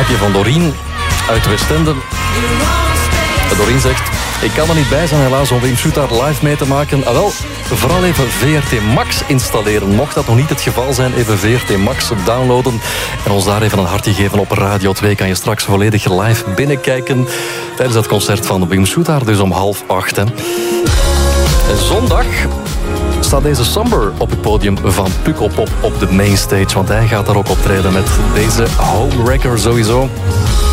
appje van Doreen uit Westende. Doreen zegt: ik kan er niet bij zijn helaas om Wim Soetaert live mee te maken. Ah wel, vooral even VRT Max installeren. Mocht dat nog niet het geval zijn, even VRT Max downloaden. En ons daar even een hartje geven op Radio 2. Kan je straks volledig live binnenkijken tijdens het concert van Wim Soetaert. Dus om 7:30. En zondag staat deze Somber op het podium van Pukkelpop op de mainstage. Want hij gaat daar ook optreden met deze Homewrecker sowieso.